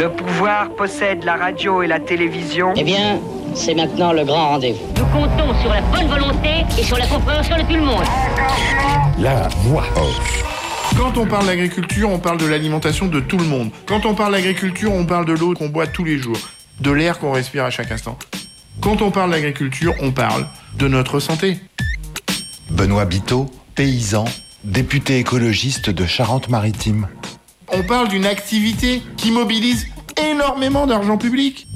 Le pouvoir possède la radio et la télévision. Eh bien, c'est maintenant le grand rendez-vous. Nous comptons sur la bonne volonté et sur la compréhension de tout le monde. La voix off. Quand on parle d'agriculture, on parle de l'alimentation de tout le monde. Quand on parle d'agriculture, on parle de l'eau qu'on boit tous les jours, de l'air qu'on respire à chaque instant. Quand on parle d'agriculture, on parle de notre santé. Benoît Biteau, paysan, député écologiste de Charente-Maritime. On parle d'une activité qui mobilise énormément d'argent public.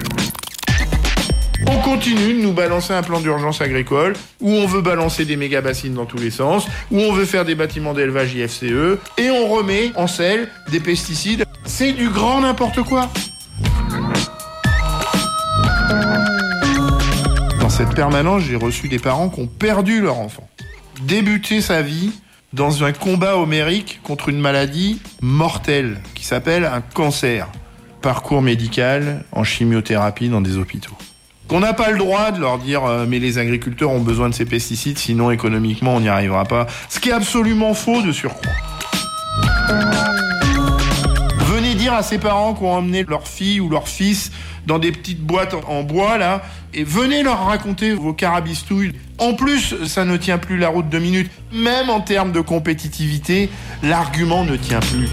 On continue de nous balancer un plan d'urgence agricole, où on veut balancer des méga-bassines dans tous les sens, où on veut faire des bâtiments d'élevage IFCE, et on remet en selle des pesticides. C'est du grand n'importe quoi. Dans cette permanence, j'ai reçu des parents qui ont perdu leur enfant. Débuter sa vie dans un combat homérique contre une maladie mortelle qui s'appelle un cancer. Parcours médical en chimiothérapie dans des hôpitaux. Qu'on n'a pas le droit de leur dire mais les agriculteurs ont besoin de ces pesticides, sinon économiquement on n'y arrivera pas. Ce qui est absolument faux de surcroît. Venez dire à ces parents qui ont emmené leur fille ou leur fils dans des petites boîtes en bois là, et venez leur raconter vos carabistouilles. En plus, ça ne tient plus la route 2 minutes. Même en termes de compétitivité, l'argument ne tient plus.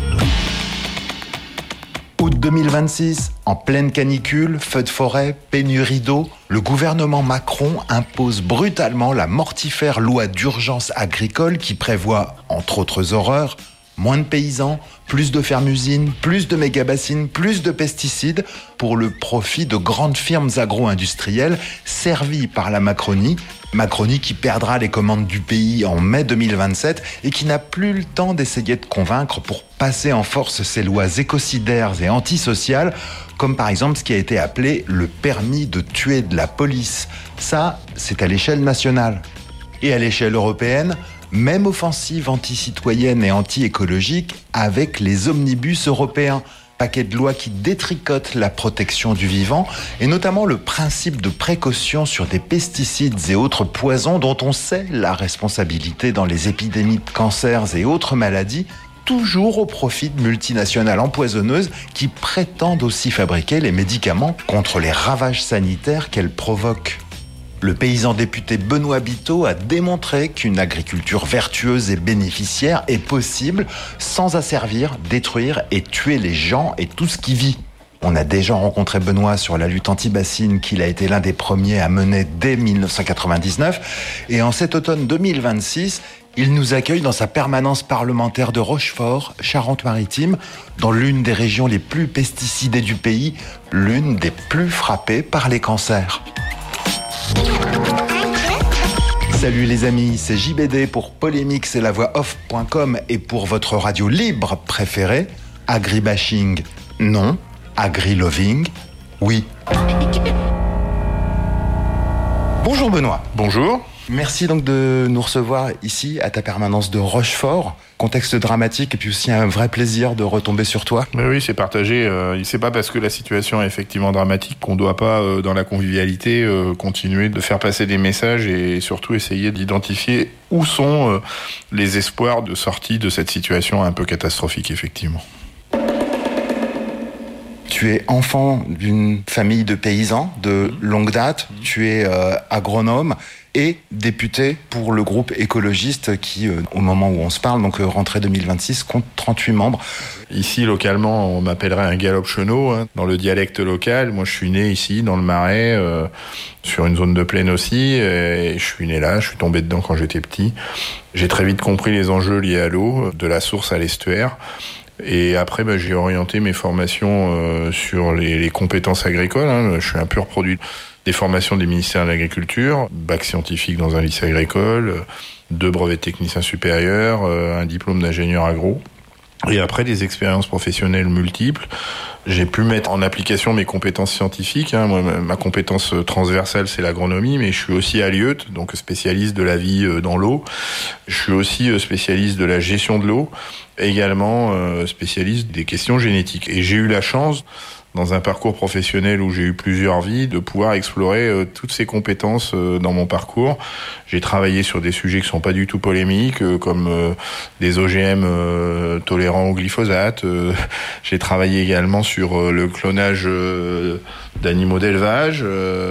Août 2026, en pleine canicule, feux de forêt, pénurie d'eau, le gouvernement Macron impose brutalement la mortifère loi d'urgence agricole qui prévoit, entre autres horreurs, moins de paysans, plus de fermes-usines, plus de méga-bassines, plus de pesticides pour le profit de grandes firmes agro-industrielles servies par la Macronie. Macronie qui perdra les commandes du pays en mai 2027 et qui n'a plus le temps d'essayer de convaincre pour passer en force ses lois écocidaires et antisociales, comme par exemple ce qui a été appelé le permis de tuer de la police. Ça, c'est à l'échelle nationale. Et à l'échelle européenne, même offensive anti-citoyenne et anti-écologique avec les omnibus européens. Paquet de lois qui détricotent la protection du vivant et notamment le principe de précaution sur des pesticides et autres poisons dont on sait la responsabilité dans les épidémies de cancers et autres maladies, toujours au profit de multinationales empoisonneuses qui prétendent aussi fabriquer les médicaments contre les ravages sanitaires qu'elles provoquent. Le paysan député Benoît Biteau a démontré qu'une agriculture vertueuse et bénéficiaire est possible sans asservir, détruire et tuer les gens et tout ce qui vit. On a déjà rencontré Benoît sur la lutte anti-bassine qu'il a été l'un des premiers à mener dès 1999. Et en cet automne 2026, il nous accueille dans sa permanence parlementaire de Rochefort, Charente-Maritime, dans l'une des régions les plus pesticidées du pays, l'une des plus frappées par les cancers. Salut les amis, c'est JBD pour Polémix et lavoi-off.com et pour votre radio libre préférée. Agribashing, non. Agri-loving, oui. Bonjour Benoît. Bonjour. Merci donc de nous recevoir ici à ta permanence de Rochefort. Contexte dramatique et puis aussi un vrai plaisir de retomber sur toi. Mais oui, c'est partagé. C'est pas parce que la situation est effectivement dramatique qu'on doit pas, dans la convivialité, continuer de faire passer des messages et surtout essayer d'identifier où sont les espoirs de sortie de cette situation un peu catastrophique, effectivement. Tu es enfant d'une famille de paysans de longue date. Tu es agronome et député pour le groupe écologiste qui, au moment où on se parle, donc rentrée 2026, compte 38 membres. Ici, localement, on m'appellerait un galop-chenot, hein, dans le dialecte local. Moi, je suis né ici, dans le Marais, sur une zone de plaine aussi. Et je suis né là, je suis tombé dedans quand j'étais petit. J'ai très vite compris les enjeux liés à l'eau, de la source à l'estuaire. Et après, j'ai orienté mes formations sur les compétences agricoles. Hein. Je suis un pur produit des formations des ministères de l'Agriculture, bac scientifique dans un lycée agricole, 2 brevets de technicien supérieur, un diplôme d'ingénieur agro. Et après des expériences professionnelles multiples, j'ai pu mettre en application mes compétences scientifiques. Hein. Moi, ma compétence transversale, c'est l'agronomie, mais je suis aussi alieute, donc spécialiste de la vie dans l'eau. Je suis aussi spécialiste de la gestion de l'eau. également spécialiste des questions génétiques. Et j'ai eu la chance, dans un parcours professionnel où j'ai eu plusieurs vies, de pouvoir explorer toutes ces compétences dans mon parcours. J'ai travaillé sur des sujets qui sont pas du tout polémiques, comme des OGM tolérants au glyphosate. J'ai travaillé également sur le clonage d'animaux d'élevage,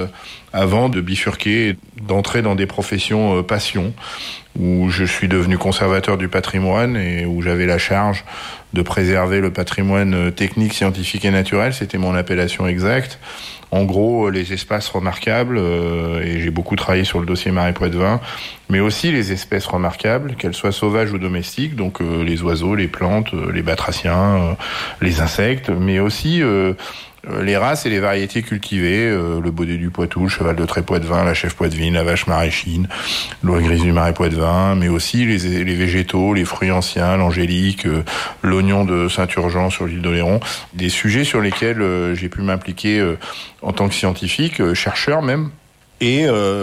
avant de bifurquer, d'entrer dans des professions passion, où je suis devenu conservateur du patrimoine et où j'avais la charge de préserver le patrimoine technique, scientifique et naturel. C'était mon appellation exacte. En gros, les espaces remarquables, et j'ai beaucoup travaillé sur le dossier Marais Poitevin, mais aussi les espèces remarquables, qu'elles soient sauvages ou domestiques, donc les oiseaux, les plantes, les batraciens, les insectes, mais aussi les races et les variétés cultivées, le baudet du Poitou, le cheval de trait Poitevin, la chèvre poitevine, la vache maraîchine, l'oie grise du Marais Poitevin, mais aussi les végétaux, les fruits anciens, l'angélique, l'oignon de Saint-Urgent sur l'île d'Oléron, des sujets sur lesquels j'ai pu m'impliquer en tant que scientifique, chercheur même, et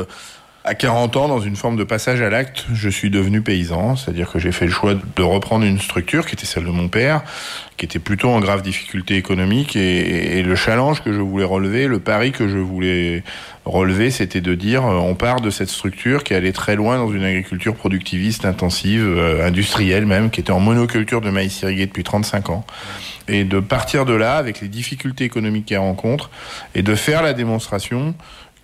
à 40 ans, dans une forme de passage à l'acte, je suis devenu paysan, c'est-à-dire que j'ai fait le choix de reprendre une structure qui était celle de mon père, qui était plutôt en grave difficulté économique, et le challenge que je voulais relever, le pari que je voulais relever, c'était de dire on part de cette structure qui allait très loin dans une agriculture productiviste, intensive, industrielle même, qui était en monoculture de maïs irrigué depuis 35 ans, et de partir de là avec les difficultés économiques qu'elle rencontre, et de faire la démonstration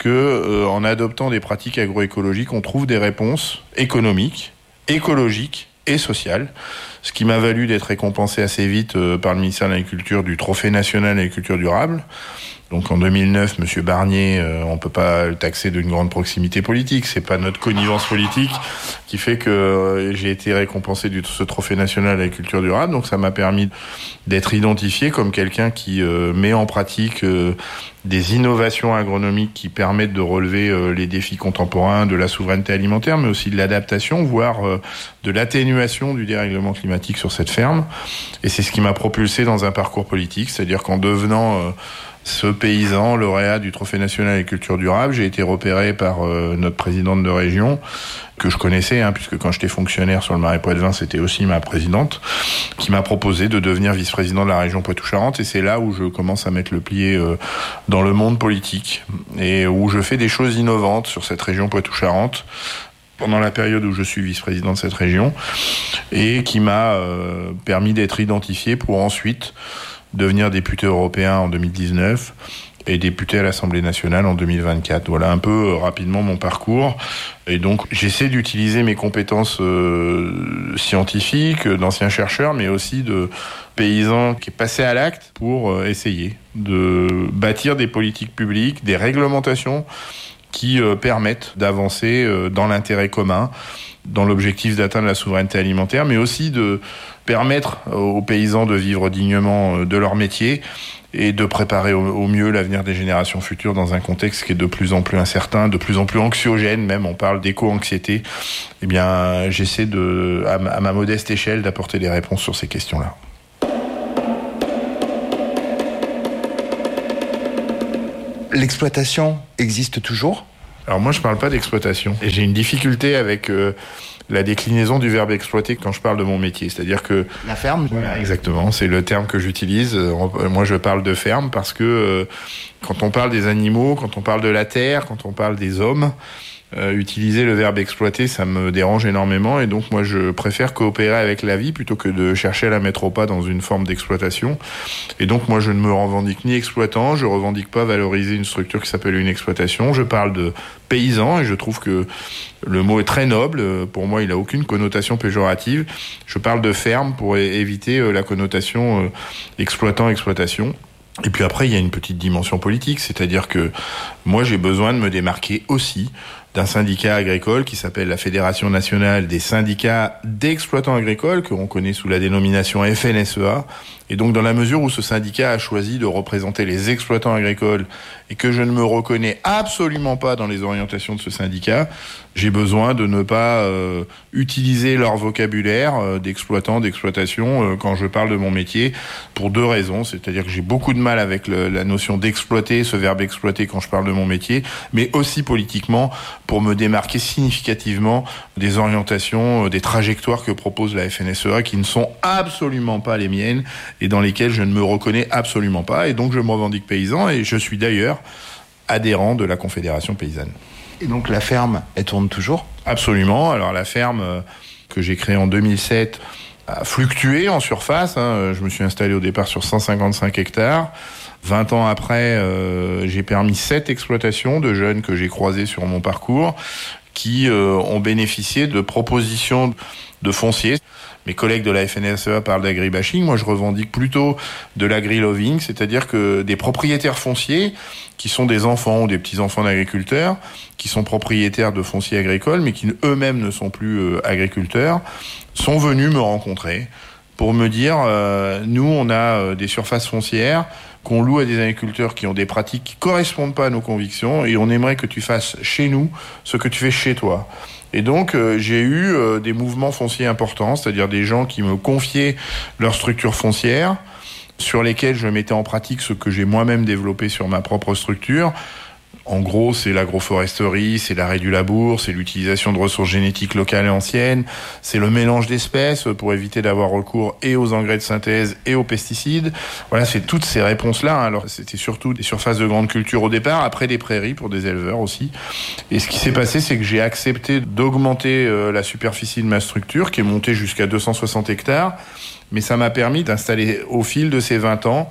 que en adoptant des pratiques agroécologiques, on trouve des réponses économiques, écologiques et sociales. Ce qui m'a valu d'être récompensé assez vite par le ministère de l'Agriculture du Trophée national d'agriculture durable. Donc en 2009, Monsieur Barnier, on peut pas le taxer d'une grande proximité politique. C'est pas notre connivence politique qui fait que j'ai été récompensé de ce Trophée national d'agriculture durable. Donc ça m'a permis d'être identifié comme quelqu'un qui met en pratique des innovations agronomiques qui permettent de relever les défis contemporains de la souveraineté alimentaire, mais aussi de l'adaptation, voire de l'atténuation du dérèglement climatique sur cette ferme. Et c'est ce qui m'a propulsé dans un parcours politique, c'est-à-dire qu'en devenant ce paysan lauréat du Trophée national d'agriculture durable, j'ai été repéré par notre présidente de région, que je connaissais, puisque quand j'étais fonctionnaire sur le Marais Poitevin, c'était aussi ma présidente, qui m'a proposé de devenir vice-président de la région Poitou-Charentes. Et c'est là où je commence à mettre le pied dans le monde politique, et où je fais des choses innovantes sur cette région Poitou-Charentes, pendant la période où je suis vice-président de cette région, et qui m'a permis d'être identifié pour ensuite devenir député européen en 2019 et député à l'Assemblée nationale en 2024. Voilà un peu rapidement mon parcours. Et donc j'essaie d'utiliser mes compétences scientifiques, d'ancien chercheur, mais aussi de paysan qui est passé à l'acte pour essayer de bâtir des politiques publiques, des réglementations qui permettent d'avancer dans l'intérêt commun, dans l'objectif d'atteindre la souveraineté alimentaire, mais aussi de permettre aux paysans de vivre dignement de leur métier et de préparer au mieux l'avenir des générations futures dans un contexte qui est de plus en plus incertain, de plus en plus anxiogène même, on parle d'éco-anxiété. Eh bien, j'essaie à ma modeste échelle d'apporter des réponses sur ces questions-là. L'exploitation existe toujours ? Alors moi, je parle pas d'exploitation. Et j'ai une difficulté avec la déclinaison du verbe exploiter quand je parle de mon métier. C'est-à-dire que... La ferme ? Voilà, exactement, c'est le terme que j'utilise. Moi, je parle de ferme parce que quand on parle des animaux, quand on parle de la terre, quand on parle des hommes, utiliser le verbe exploiter, ça me dérange énormément. Et donc, moi, je préfère coopérer avec la vie plutôt que de chercher à la mettre au pas dans une forme d'exploitation. Et donc, moi, je ne me revendique ni exploitant, je revendique pas valoriser une structure qui s'appelle une exploitation. Je parle de paysan et je trouve que le mot est très noble. Pour moi, il a aucune connotation péjorative. Je parle de ferme pour éviter la connotation exploitant-exploitation. Et puis après, il y a une petite dimension politique, c'est-à-dire que moi, j'ai besoin de me démarquer aussi d'un syndicat agricole qui s'appelle la Fédération nationale des syndicats d'exploitants agricoles, que l'on connaît sous la dénomination FNSEA. Et donc, dans la mesure où ce syndicat a choisi de représenter les exploitants agricoles et que je ne me reconnais absolument pas dans les orientations de ce syndicat, j'ai besoin de ne pas utiliser leur vocabulaire d'exploitant, d'exploitation quand je parle de mon métier, pour deux raisons. C'est-à-dire que j'ai beaucoup de mal avec la notion d'exploiter, ce verbe exploiter quand je parle de mon métier, mais aussi politiquement pour me démarquer significativement des orientations, des trajectoires que propose la FNSEA qui ne sont absolument pas les miennes et dans lesquelles je ne me reconnais absolument pas. Et donc je me revendique paysan et je suis d'ailleurs adhérent de la Confédération paysanne. Et donc la ferme, elle tourne toujours ? Absolument. Alors la ferme que j'ai créée en 2007 a fluctué en surface. Je me suis installé au départ sur 155 hectares. 20 ans après, j'ai permis 7 exploitations de jeunes que j'ai croisés sur mon parcours qui ont bénéficié de propositions de foncier. Mes collègues de la FNSEA parlent d'agribashing. Moi, je revendique plutôt de l'agri-loving, c'est-à-dire que des propriétaires fonciers qui sont des enfants ou des petits-enfants d'agriculteurs, qui sont propriétaires de fonciers agricoles, mais qui eux-mêmes ne sont plus agriculteurs, sont venus me rencontrer pour me dire nous, on a des surfaces foncières qu'on loue à des agriculteurs qui ont des pratiques qui correspondent pas à nos convictions et on aimerait que tu fasses chez nous ce que tu fais chez toi. Et donc, j'ai eu des mouvements fonciers importants, c'est-à-dire des gens qui me confiaient leur structure foncière, sur lesquelles je mettais en pratique ce que j'ai moi-même développé sur ma propre structure. En gros, c'est l'agroforesterie, c'est l'arrêt du labour, c'est l'utilisation de ressources génétiques locales et anciennes, c'est le mélange d'espèces pour éviter d'avoir recours et aux engrais de synthèse et aux pesticides. Voilà, c'est toutes ces réponses-là. Alors, c'était surtout des surfaces de grande culture au départ, après des prairies pour des éleveurs aussi. Et ce qui s'est passé, c'est que j'ai accepté d'augmenter la superficie de ma structure, qui est montée jusqu'à 260 hectares. Mais ça m'a permis d'installer au fil de ces 20 ans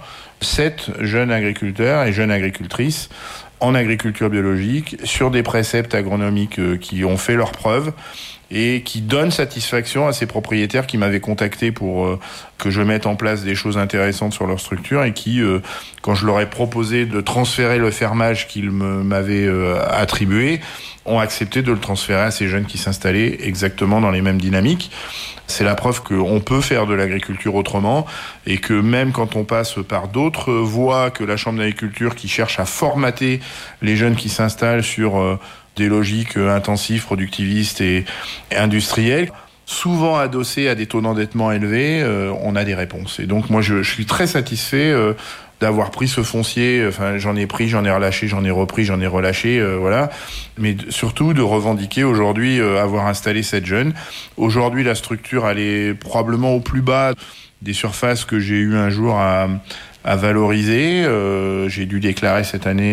7 jeunes agriculteurs et jeunes agricultrices en agriculture biologique, sur des préceptes agronomiques qui ont fait leurs preuves et qui donnent satisfaction à ces propriétaires qui m'avaient contacté pour que je mette en place des choses intéressantes sur leur structure et qui, quand je leur ai proposé de transférer le fermage qu'ils m'avaient attribué, ont accepté de le transférer à ces jeunes qui s'installaient exactement dans les mêmes dynamiques. C'est la preuve qu'on peut faire de l'agriculture autrement et que même quand on passe par d'autres voies que la Chambre d'agriculture qui cherche à formater les jeunes qui s'installent sur des logiques intensives, productivistes et industrielles, souvent adossées à des taux d'endettement élevés, on a des réponses. Et donc moi je suis très satisfait d'avoir pris ce foncier, enfin j'en ai pris, j'en ai relâché, j'en ai repris, j'en ai relâché, voilà. Mais surtout de revendiquer aujourd'hui avoir installé cette jeune. Aujourd'hui la structure elle est probablement au plus bas des surfaces que j'ai eu un jour à valoriser. J'ai dû déclarer cette année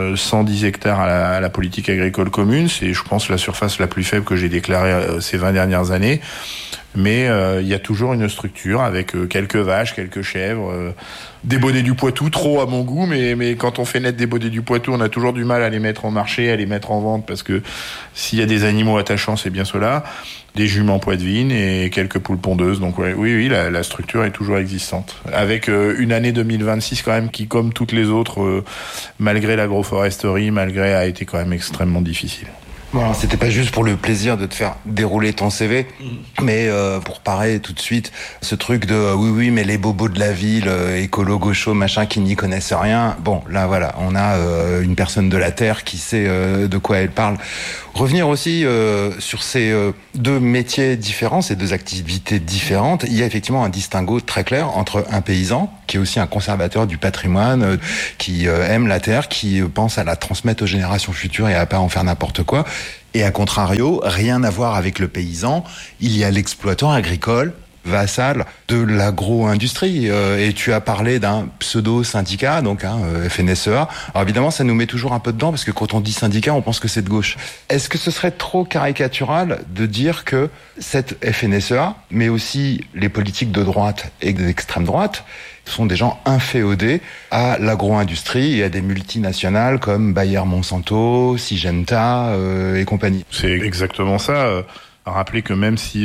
110 hectares à la politique agricole commune. C'est, je pense, la surface la plus faible que j'ai déclarée ces 20 dernières années. Mais il y a toujours une structure avec quelques vaches, quelques chèvres, des bonnets du Poitou, trop à mon goût, mais quand on fait naître des bonnets du Poitou, on a toujours du mal à les mettre en marché, à les mettre en vente, parce que s'il y a des animaux attachants, c'est bien cela. Des juments poitevines et quelques poules pondeuses. Donc oui, la structure est toujours existante. Avec une année 2026 quand même qui, comme toutes les autres, malgré l'agroforesterie, a été quand même extrêmement difficile. Bon, alors, c'était pas juste pour le plaisir de te faire dérouler ton CV, mais pour parer tout de suite ce truc de oui, mais les bobos de la ville, écolo, gaucho, machin, qui n'y connaissent rien. Bon, là, voilà, on a une personne de la terre qui sait de quoi elle parle. Revenir aussi sur ces deux métiers différents, ces deux activités différentes. Il y a effectivement un distinguo très clair entre un paysan, qui est aussi un conservateur du patrimoine, qui aime la terre, qui pense à la transmettre aux générations futures et à pas en faire n'importe quoi. Et à contrario, rien à voir avec le paysan, il y a l'exploitant agricole, vassal de l'agro-industrie. Et tu as parlé d'un pseudo-syndicat, donc FNSEA. Alors évidemment, ça nous met toujours un peu dedans, parce que quand on dit syndicat, on pense que c'est de gauche. Est-ce que ce serait trop caricatural de dire que cette FNSEA, mais aussi les politiques de droite et d'extrême droite, sont des gens inféodés à l'agro-industrie et à des multinationales comme Bayer Monsanto, Syngenta et compagnie? C'est exactement ça. Rappelez que même si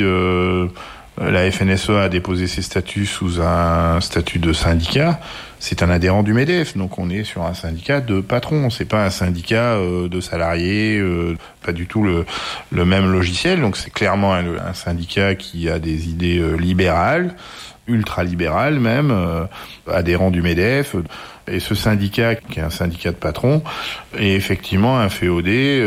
la FNSEA a déposé ses statuts sous un statut de syndicat, c'est un adhérent du MEDEF, donc on est sur un syndicat de patrons, c'est pas un syndicat de salariés, pas du tout le même logiciel, donc c'est clairement un syndicat qui a des idées libérales, ultra-libéral même, adhérent du MEDEF. Et ce syndicat, qui est un syndicat de patrons, est effectivement inféodé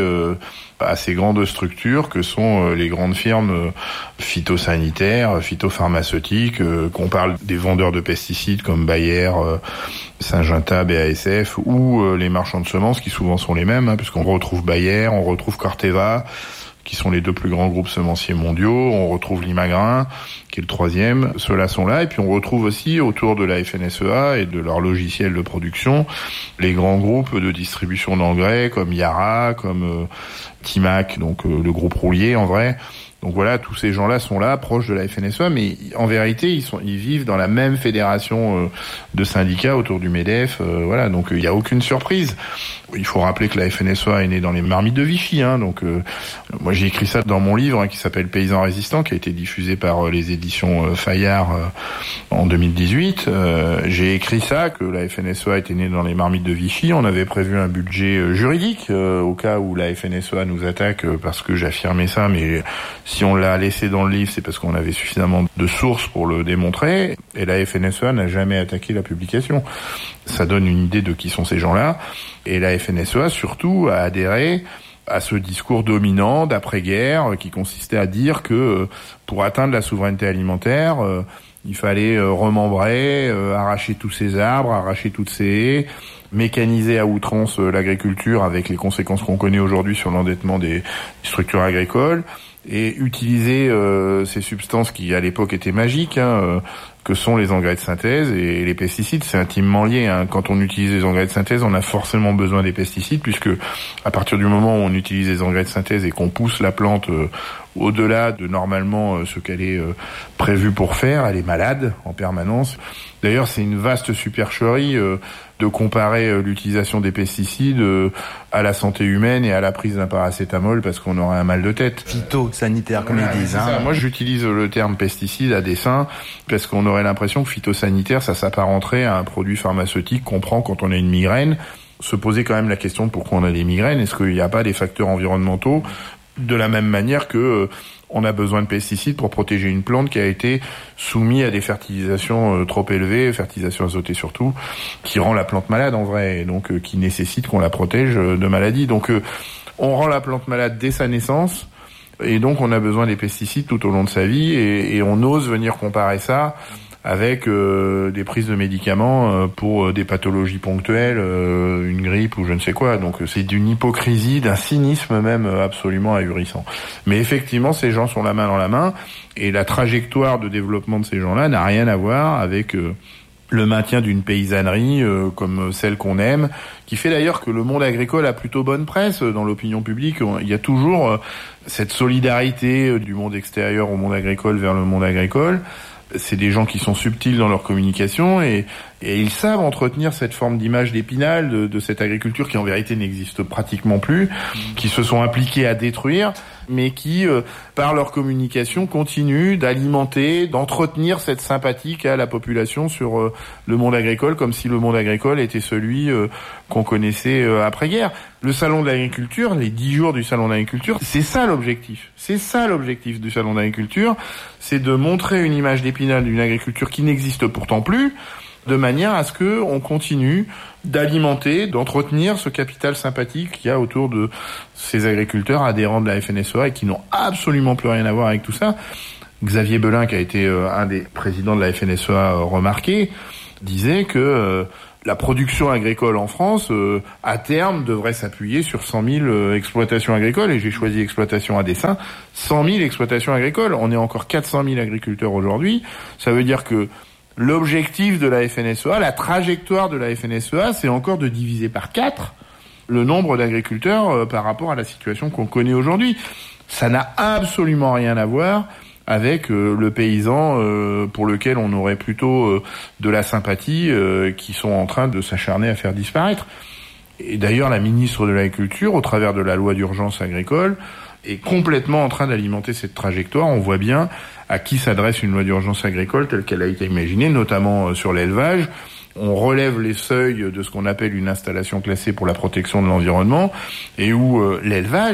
à ces grandes structures que sont les grandes firmes phytosanitaires, phytopharmaceutiques, qu'on parle des vendeurs de pesticides comme Bayer, Syngenta, BASF, ou les marchands de semences qui souvent sont les mêmes, puisqu'on retrouve Bayer, on retrouve Corteva, qui sont les deux plus grands groupes semenciers mondiaux, on retrouve Limagrain, qui est le troisième, ceux-là sont là, et puis on retrouve aussi autour de la FNSEA et de leur logiciel de production, les grands groupes de distribution d'engrais, comme Yara, comme Timac, donc le groupe Roulier en vrai. Donc voilà, tous ces gens-là sont là, proches de la FNSEA, mais en vérité, ils vivent dans la même fédération de syndicats autour du MEDEF. Voilà, donc il n'y a aucune surprise. Il faut rappeler que la FNSEA est née dans les marmites de Vichy. Donc moi, j'ai écrit ça dans mon livre qui s'appelle Paysans résistants, qui a été diffusé par les éditions Fayard en 2018. J'ai écrit ça, que la FNSEA était née dans les marmites de Vichy. On avait prévu un budget juridique au cas où la FNSEA nous attaque, parce que j'affirmais ça, mais si on l'a laissé dans le livre, c'est parce qu'on avait suffisamment de sources pour le démontrer. Et la FNSEA n'a jamais attaqué la publication. Ça donne une idée de qui sont ces gens-là. Et la FNSEA, surtout, a adhéré à ce discours dominant d'après-guerre qui consistait à dire que pour atteindre la souveraineté alimentaire, il fallait remembrer, arracher tous ces arbres, arracher toutes ces haies, mécaniser à outrance l'agriculture avec les conséquences qu'on connaît aujourd'hui sur l'endettement des structures agricoles, et utiliser ces substances qui à l'époque étaient magiques, que sont les engrais de synthèse et les pesticides. C'est intimement lié. Quand on utilise les engrais de synthèse, on a forcément besoin des pesticides, puisque à partir du moment où on utilise les engrais de synthèse et qu'on pousse la plante au-delà de normalement ce qu'elle est prévue pour faire, elle est malade en permanence. D'ailleurs, c'est une vaste supercherie de comparer l'utilisation des pesticides à la santé humaine et à la prise d'un paracétamol parce qu'on aurait un mal de tête. Phytosanitaire, comme ils disent. Moi, j'utilise le terme pesticide à dessein parce qu'on aurait l'impression que phytosanitaire, ça s'apparenterait à un produit pharmaceutique qu'on prend quand on a une migraine. Se poser quand même la question de pourquoi on a des migraines. Est-ce qu'il n'y a pas des facteurs environnementaux de la même manière que on a besoin de pesticides pour protéger une plante qui a été soumise à des fertilisations trop élevées, fertilisation azotée surtout, qui rend la plante malade en vrai, et donc qui nécessite qu'on la protège de maladies. Donc on rend la plante malade dès sa naissance, et donc on a besoin des pesticides tout au long de sa vie, et on ose venir comparer ça avec des prises de médicaments pour des pathologies ponctuelles, une grippe ou je ne sais quoi. Donc c'est d'une hypocrisie, d'un cynisme même absolument ahurissant. Mais effectivement, ces gens sont la main dans la main, et la trajectoire de développement de ces gens-là n'a rien à voir avec le maintien d'une paysannerie comme celle qu'on aime, qui fait d'ailleurs que le monde agricole a plutôt bonne presse dans l'opinion publique. Il y a toujours cette solidarité du monde extérieur au monde agricole vers le monde agricole. C'est des gens qui sont subtils dans leur communication, et ils savent entretenir cette forme d'image d'Épinal de cette agriculture qui en vérité n'existe pratiquement plus, qui se sont appliqués à détruire, mais qui, par leur communication, continuent d'alimenter, d'entretenir cette sympathie qu'a la population sur le monde agricole, comme si le monde agricole était celui qu'on connaissait après-guerre. Le salon de l'agriculture, les 10 jours du salon de l'agriculture, c'est ça l'objectif. C'est ça l'objectif du salon de l'agriculture, c'est de montrer une image d'Épinal d'une agriculture qui n'existe pourtant plus, de manière à ce que on continue d'alimenter, d'entretenir ce capital sympathique qu'il y a autour de ces agriculteurs adhérents de la FNSEA et qui n'ont absolument plus rien à voir avec tout ça. Xavier Belin, qui a été un des présidents de la FNSEA remarqué, disait que la production agricole en France, à terme, devrait s'appuyer sur 100 000 exploitations agricoles, et j'ai choisi exploitation à dessein, 100 000 exploitations agricoles. On est encore 400 000 agriculteurs aujourd'hui. Ça veut dire que l'objectif de la FNSEA, la trajectoire de la FNSEA, c'est encore de diviser par 4 le nombre d'agriculteurs par rapport à la situation qu'on connaît aujourd'hui. Ça n'a absolument rien à voir avec le paysan pour lequel on aurait plutôt de la sympathie, qui sont en train de s'acharner à faire disparaître. Et d'ailleurs, la ministre de l'Agriculture, au travers de la loi d'urgence agricole, est complètement en train d'alimenter cette trajectoire. On voit bien à qui s'adresse une loi d'urgence agricole telle qu'elle a été imaginée, notamment sur l'élevage. On relève les seuils de ce qu'on appelle une installation classée pour la protection de l'environnement, et où l'élevage,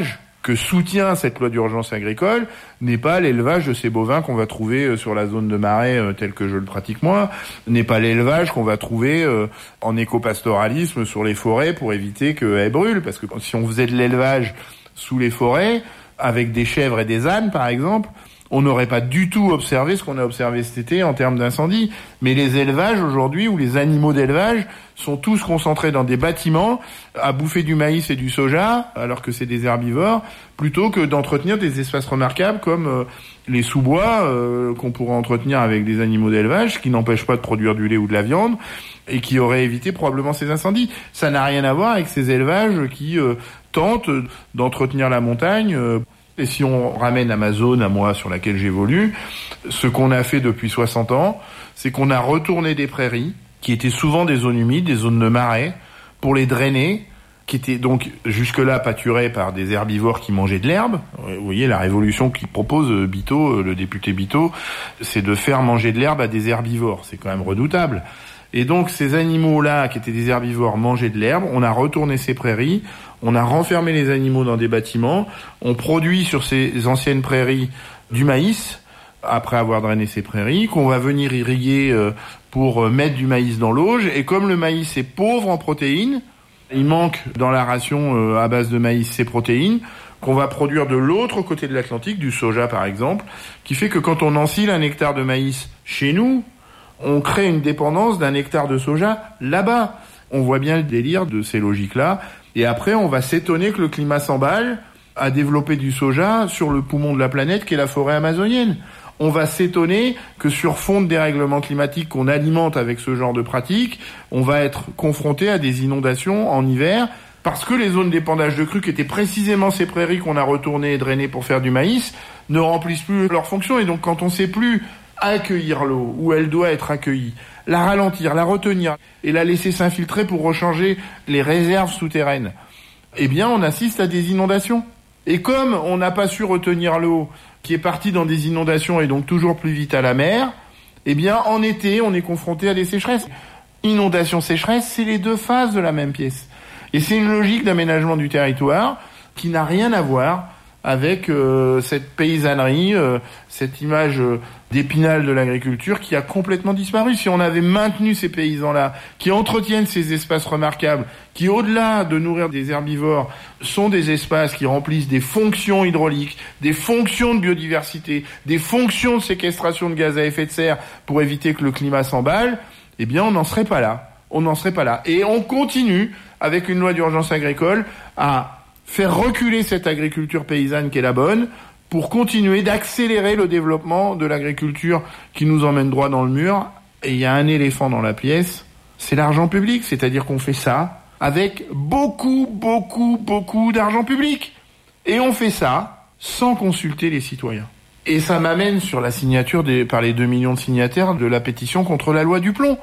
que soutient cette loi d'urgence agricole n'est pas l'élevage de ces bovins qu'on va trouver sur la zone de marais tel que je le pratique moi, n'est pas l'élevage qu'on va trouver en écopastoralisme sur les forêts pour éviter qu'elles brûlent. Parce que si on faisait de l'élevage sous les forêts, avec des chèvres et des ânes par exemple, on n'aurait pas du tout observé ce qu'on a observé cet été en termes d'incendie. Mais les élevages aujourd'hui, ou les animaux d'élevage, sont tous concentrés dans des bâtiments à bouffer du maïs et du soja, alors que c'est des herbivores, plutôt que d'entretenir des espaces remarquables comme les sous-bois qu'on pourrait entretenir avec des animaux d'élevage, qui n'empêchent pas de produire du lait ou de la viande, et qui auraient évité probablement ces incendies. Ça n'a rien à voir avec ces élevages qui tentent d'entretenir la montagne. Et si on ramène à ma zone, à moi, sur laquelle j'évolue, ce qu'on a fait depuis 60 ans, c'est qu'on a retourné des prairies, qui étaient souvent des zones humides, des zones de marais, pour les drainer, qui étaient donc jusque-là pâturées par des herbivores qui mangeaient de l'herbe. Vous voyez, la révolution qu'il propose Biteau, le député Biteau, c'est de faire manger de l'herbe à des herbivores. C'est quand même redoutable. Et donc, ces animaux-là, qui étaient des herbivores, mangeaient de l'herbe. On a retourné ces prairies. On a renfermé les animaux dans des bâtiments. On produit sur ces anciennes prairies du maïs, après avoir drainé ces prairies, qu'on va venir irriguer pour mettre du maïs dans l'auge. Et comme le maïs est pauvre en protéines, il manque dans la ration à base de maïs ces protéines, qu'on va produire de l'autre côté de l'Atlantique, du soja par exemple, qui fait que quand on ensile un hectare de maïs chez nous, on crée une dépendance d'un hectare de soja là-bas. On voit bien le délire de ces logiques-là. Et après, on va s'étonner que le climat s'emballe à développer du soja sur le poumon de la planète qu'est la forêt amazonienne. On va s'étonner que sur fond de dérèglement climatique qu'on alimente avec ce genre de pratique, on va être confronté à des inondations en hiver parce que les zones d'épandage de crues, qui étaient précisément ces prairies qu'on a retournées et drainées pour faire du maïs, ne remplissent plus leur fonction. Et donc quand on sait plus accueillir l'eau où elle doit être accueillie, la ralentir, la retenir et la laisser s'infiltrer pour recharger les réserves souterraines, eh bien on assiste à des inondations. Et comme on n'a pas su retenir l'eau qui est partie dans des inondations et donc toujours plus vite à la mer, eh bien en été on est confronté à des sécheresses. Inondation, sécheresse, c'est les deux faces de la même pièce. Et c'est une logique d'aménagement du territoire qui n'a rien à voir avec cette paysannerie, cette image d'épinal de l'agriculture qui a complètement disparu. Si on avait maintenu ces paysans-là, qui entretiennent ces espaces remarquables, qui au-delà de nourrir des herbivores, sont des espaces qui remplissent des fonctions hydrauliques, des fonctions de biodiversité, des fonctions de séquestration de gaz à effet de serre pour éviter que le climat s'emballe, eh bien on n'en serait pas là. On n'en serait pas là. Et on continue, avec une loi d'urgence agricole, à faire reculer cette agriculture paysanne qui est la bonne, pour continuer d'accélérer le développement de l'agriculture qui nous emmène droit dans le mur. Et il y a un éléphant dans la pièce, c'est l'argent public. C'est-à-dire qu'on fait ça avec beaucoup d'argent public. Et on fait ça sans consulter les citoyens. Et ça m'amène sur la signature par les 2 millions de signataires de la pétition contre la loi du plomb.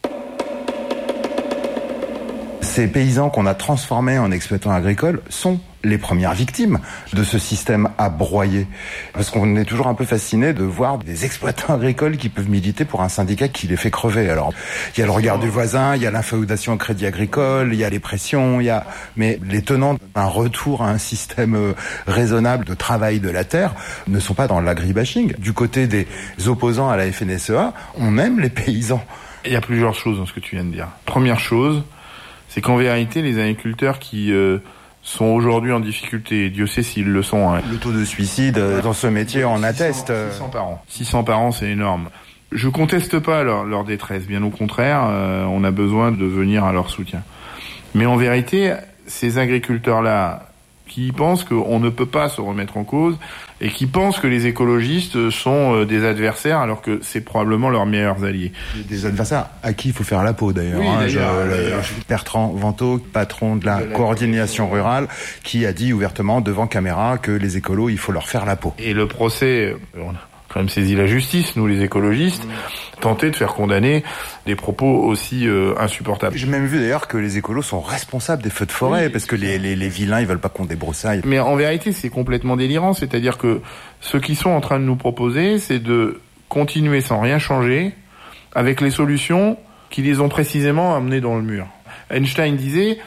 Ces paysans qu'on a transformés en exploitants agricoles sont les premières victimes de ce système à broyer. Parce qu'on est toujours un peu fasciné de voir des exploitants agricoles qui peuvent militer pour un syndicat qui les fait crever. Alors, il y a le regard du voisin, il y a l'inféodation au crédit agricole, il y a les pressions, mais les tenants d'un retour à un système raisonnable de travail de la terre ne sont pas dans l'agribashing. Du côté des opposants à la FNSEA, on aime les paysans. Il y a plusieurs choses dans ce que tu viens de dire. Première chose, c'est qu'en vérité, les agriculteurs qui sont aujourd'hui en difficulté, Dieu sait s'ils le sont. Hein. Le taux de suicide dans ce métier en atteste. 600 par an. 600 par an, c'est énorme. Je conteste pas leur détresse, bien au contraire, on a besoin de venir à leur soutien. Mais en vérité, ces agriculteurs-là, qui pensent qu'on ne peut pas se remettre en cause et qui pensent que les écologistes sont des adversaires alors que c'est probablement leurs meilleurs alliés. Des adversaires à qui il faut faire la peau d'ailleurs. Oui, d'ailleurs. Bertrand Vantaux, patron de la coordination rurale, qui a dit ouvertement devant caméra que les écolos, il faut leur faire la peau. Et le procès, on a quand même saisi la justice, nous les écologistes, tenter de faire condamner des propos aussi insupportables. J'ai même vu d'ailleurs que les écolos sont responsables des feux de forêt, parce que les vilains, ils veulent pas qu'on débroussaille. Mais en vérité, c'est complètement délirant, c'est-à-dire que ce qu'ils sont en train de nous proposer, c'est de continuer sans rien changer, avec les solutions qui les ont précisément amenés dans le mur. Einstein disait,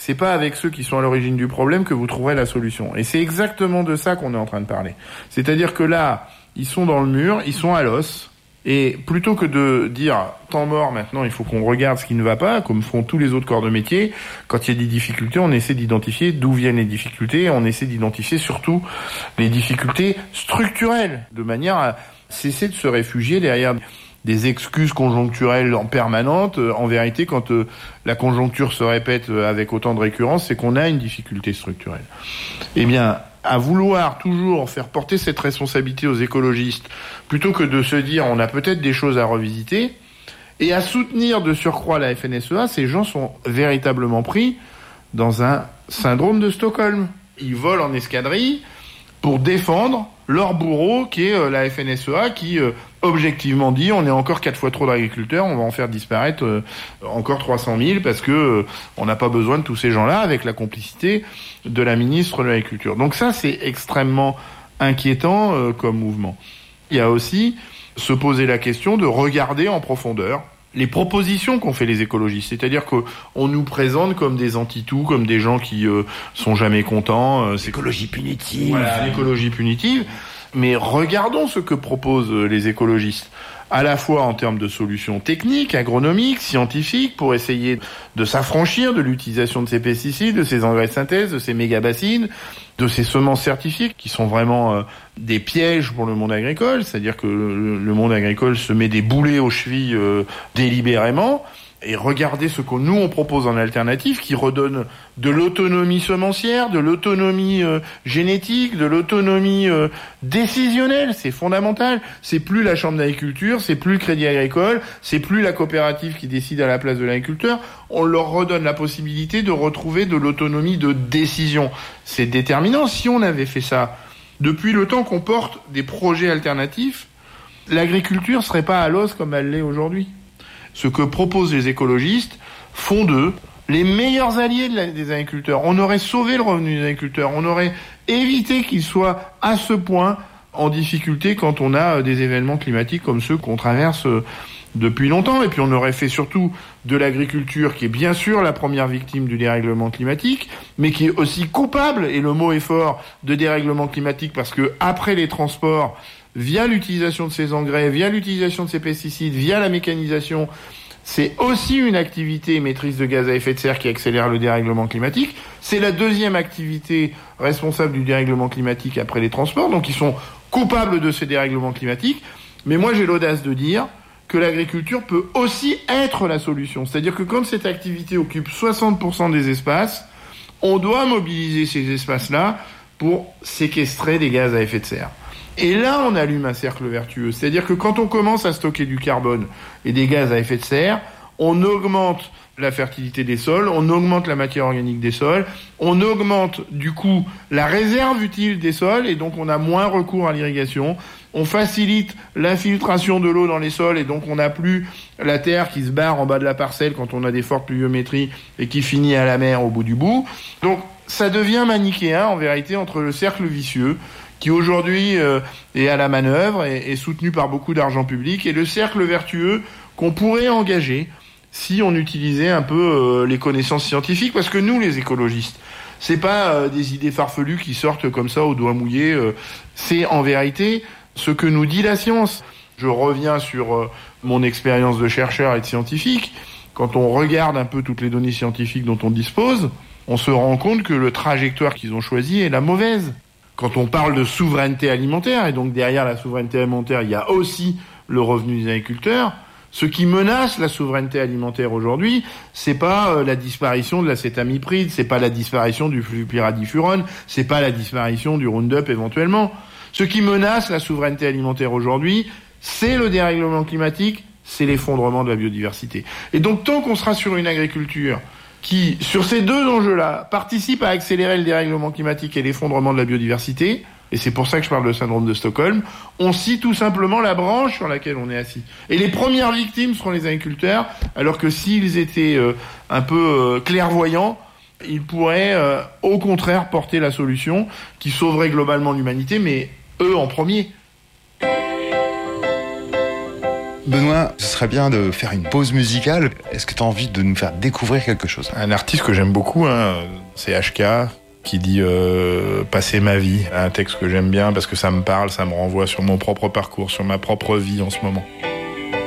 c'est pas avec ceux qui sont à l'origine du problème que vous trouverez la solution. Et c'est exactement de ça qu'on est en train de parler. C'est-à-dire que là, ils sont dans le mur, ils sont à l'os, et plutôt que de dire temps mort maintenant, il faut qu'on regarde ce qui ne va pas, comme font tous les autres corps de métier, quand il y a des difficultés, on essaie d'identifier d'où viennent les difficultés, on essaie d'identifier surtout les difficultés structurelles, de manière à cesser de se réfugier derrière des excuses conjoncturelles en permanente. En vérité, quand la conjoncture se répète avec autant de récurrence, c'est qu'on a une difficulté structurelle. Eh bien, à vouloir toujours faire porter cette responsabilité aux écologistes, plutôt que de se dire on a peut-être des choses à revisiter, et à soutenir de surcroît la FNSEA, ces gens sont véritablement pris dans un syndrome de Stockholm. Ils volent en escadrille pour défendre leur bourreau qui est la FNSEA, qui objectivement dit on est encore 4 fois trop d'agriculteurs, on va en faire disparaître encore 300 000 parce que on n'a pas besoin de tous ces gens-là, avec la complicité de la ministre de l'Agriculture. Donc ça, c'est extrêmement inquiétant comme mouvement. Il y a aussi se poser la question de regarder en profondeur les propositions qu'ont fait les écologistes. C'est-à-dire qu'on nous présente comme des anti-tout, comme des gens qui sont jamais contents. C'est l'écologie punitive. Voilà, l'écologie punitive. Mais regardons ce que proposent les écologistes, à la fois en termes de solutions techniques, agronomiques, scientifiques, pour essayer de s'affranchir de l'utilisation de ces pesticides, de ces engrais de synthèse, de ces méga-bassines, de ces semences certifiées, qui sont vraiment des pièges pour le monde agricole, c'est-à-dire que le monde agricole se met des boulets aux chevilles délibérément. Et regardez ce que nous on propose en alternative, qui redonne de l'autonomie semencière, de l'autonomie génétique, de l'autonomie décisionnelle. C'est fondamental. C'est plus la chambre d'agriculture, c'est plus le crédit agricole, c'est plus la coopérative qui décide à la place de l'agriculteur. On leur redonne la possibilité de retrouver de l'autonomie de décision. C'est déterminant. Si on avait fait ça depuis le temps qu'on porte des projets alternatifs, l'agriculture serait pas à l'os comme elle l'est aujourd'hui. Ce que proposent les écologistes font d'eux les meilleurs alliés des agriculteurs. On aurait sauvé le revenu des agriculteurs, on aurait évité qu'ils soient à ce point en difficulté quand on a des événements climatiques comme ceux qu'on traverse depuis longtemps. Et puis on aurait fait surtout de l'agriculture, qui est bien sûr la première victime du dérèglement climatique, mais qui est aussi coupable, et le mot est fort, de dérèglement climatique, parce que après les transports, via l'utilisation de ces engrais, via l'utilisation de ces pesticides, via la mécanisation, c'est aussi une activité émettrice de gaz à effet de serre qui accélère le dérèglement climatique. C'est la deuxième activité responsable du dérèglement climatique après les transports, donc ils sont coupables de ce dérèglement climatique. Mais moi j'ai l'audace de dire que l'agriculture peut aussi être la solution. C'est-à-dire que quand cette activité occupe 60% des espaces, on doit mobiliser ces espaces-là pour séquestrer des gaz à effet de serre. Et là, on allume un cercle vertueux. C'est-à-dire que quand on commence à stocker du carbone et des gaz à effet de serre, on augmente la fertilité des sols, on augmente la matière organique des sols, on augmente du coup la réserve utile des sols, et donc on a moins recours à l'irrigation, on facilite l'infiltration de l'eau dans les sols, et donc on n'a plus la terre qui se barre en bas de la parcelle quand on a des fortes pluviométries et qui finit à la mer au bout du bout. Donc ça devient manichéen en vérité entre le cercle vicieux, qui aujourd'hui est à la manœuvre et est soutenu par beaucoup d'argent public, et le cercle vertueux qu'on pourrait engager si on utilisait un peu les connaissances scientifiques, parce que nous, les écologistes, c'est pas des idées farfelues qui sortent comme ça au doigt mouillé, c'est en vérité ce que nous dit la science. Je reviens sur mon expérience de chercheur et de scientifique. Quand on regarde un peu toutes les données scientifiques dont on dispose, on se rend compte que le trajectoire qu'ils ont choisi est la mauvaise. Quand on parle de souveraineté alimentaire, et donc derrière la souveraineté alimentaire, il y a aussi le revenu des agriculteurs, ce qui menace la souveraineté alimentaire aujourd'hui, c'est pas la disparition de l'acétamipride, c'est pas la disparition du flupiradifurone, c'est pas la disparition du Roundup éventuellement. Ce qui menace la souveraineté alimentaire aujourd'hui, c'est le dérèglement climatique, c'est l'effondrement de la biodiversité. Et donc tant qu'on sera sur une agriculture qui, sur ces deux enjeux-là, participe à accélérer le dérèglement climatique et l'effondrement de la biodiversité, et c'est pour ça que je parle de syndrome de Stockholm, on scie tout simplement la branche sur laquelle on est assis. Et les premières victimes seront les agriculteurs, alors que s'ils étaient un peu clairvoyants, ils pourraient au contraire porter la solution qui sauverait globalement l'humanité, mais eux en premier. Benoît, ce serait bien de faire une pause musicale. Est-ce que tu as envie de nous faire découvrir quelque chose? Un artiste que j'aime beaucoup, c'est HK, qui dit passer ma vie. Un texte que j'aime bien parce que ça me parle, ça me renvoie sur mon propre parcours, sur ma propre vie en ce moment.